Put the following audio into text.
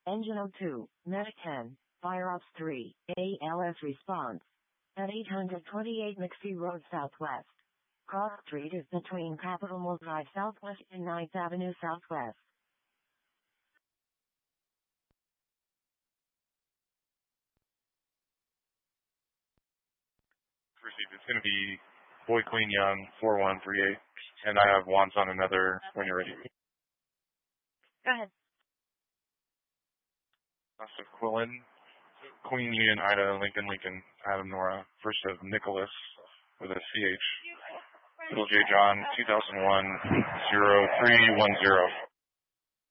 Engine 02, Medic 10, Fire Ops 3, ALS response. At 828 McPhee Road Southwest. Cross Street is between Capitol Mall Drive Southwest and 9th Avenue Southwest. Received. It's going to be Boy Queen Young 4138, and I have wants on another when you're ready. Go ahead. So Quillen, Queen Union, Ida, Lincoln, Lincoln, Adam, Nora, first of Nicholas with a CH. Little J John, 2001 0310.